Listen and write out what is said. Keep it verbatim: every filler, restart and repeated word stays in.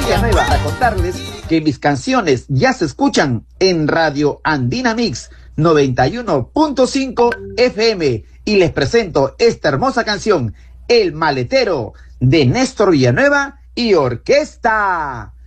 Villanueva, para contarles que mis canciones ya se escuchan en Radio Andina Mix noventa y uno punto cinco F M y les presento esta hermosa canción, El Maletero, de Néstor Villanueva y Orquesta.